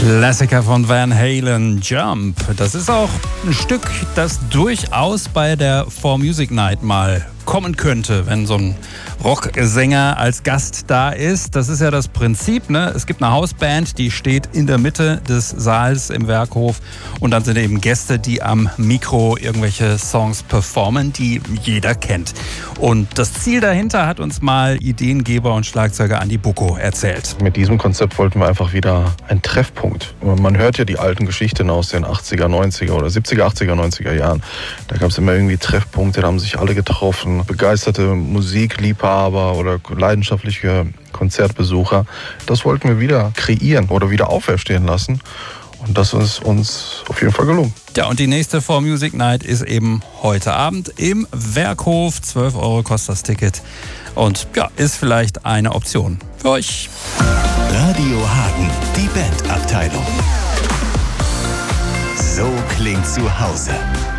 Klassiker von Van Halen, Jump. Das ist auch ein Stück, das durchaus bei der 4Music Night mal kommen könnte, wenn so ein Rocksänger als Gast da ist. Das ist ja das Prinzip, ne? Es gibt eine Hausband, die steht in der Mitte des Saals im Werkhof und dann sind eben Gäste, die am Mikro irgendwelche Songs performen, die jeder kennt. Und das Ziel dahinter hat uns mal Ideengeber und Schlagzeuger Andi Bucko erzählt. Mit diesem Konzept wollten wir einfach wieder einen Treffpunkt. Man hört ja die alten Geschichten aus den 80er, 90er oder 70er, 80er, 90er Jahren. Da gab es immer irgendwie Treffpunkte, da haben sich alle getroffen. Begeisterte Musikliebhaber oder leidenschaftliche Konzertbesucher. Das wollten wir wieder kreieren oder wieder auferstehen lassen. Und das ist uns auf jeden Fall gelungen. Ja, und die nächste 4Music Night ist eben heute Abend im Werkhof. 12 € kostet das Ticket. Und ja, ist vielleicht eine Option für euch. Radio Hagen, die Bandabteilung. So klingt zu Hause.